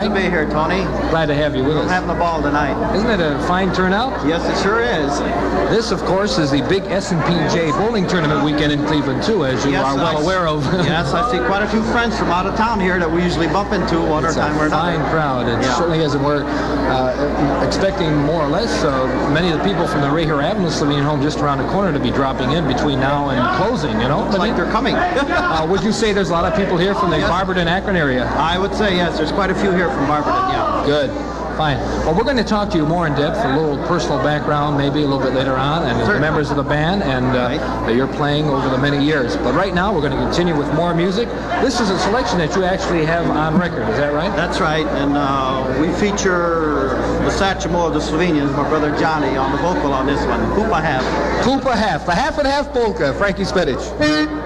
to be here, Tony. Glad to have you with We're us. having a ball tonight. Isn't it a fine turnout? Yes, it sure is. This, of course, is the big S&PJ bowling tournament weekend in Cleveland, too, as you are well aware of. Yes, I see quite a few friends from out of town here that we usually bump into one time or another. It's a fine crowd. It certainly is, and we're expecting more or less many of the people from the Raher Avenue Slovenian home just around the corner to be dropping in between now and closing, you know? Looks like they're coming. Would you say there's a lot of people here from the Barberton, Akron area? I would say yes. There's quite a few here from Barberton, yeah. Good. Fine. Well, we're going to talk to you more in depth, a little personal background maybe a little bit later on, and the members of the band, and you're playing over the many years. But right now, we're going to continue with more music. This is a selection that you actually have on record, is that right? That's right, and we feature the Satchmo of the Slovenians, my brother Johnny, on the vocal on this one, Kupa Half. Kupa Half, the half and half polka, Frankie Spedic.